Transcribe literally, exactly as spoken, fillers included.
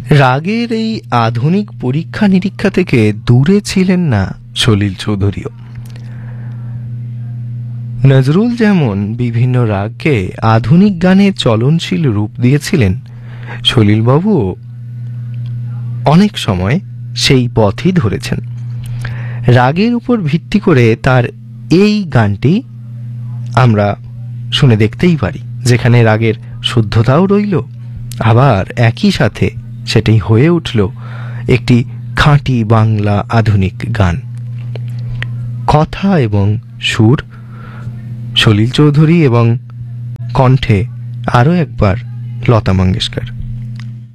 রাগের এই আধুনিক পরীক্ষা নিরীক্ষা থেকে দূরে ছিলেন না সলিল চৌধুরীও। নজরুল যেমন বিভিন্ন রাগকে আধুনিক গানে চলনশীল রূপ দিয়েছিলেন, সলিলবাবুও অনেক সময় সেই পথই ধরেছেন। রাগের উপর ভিত্তি করে তার এই গানটি আমরা শুনে দেখতেই পারি, যেখানে রাগের শুদ্ধতাও রইল, আবার একই সাথে সেটাই হয়ে উঠল একটি খাঁটি বাংলা আধুনিক গান। কথা এবং সুর সলিল চৌধুরী এবং কণ্ঠে আরও একবার লতা মঙ্গেশকর।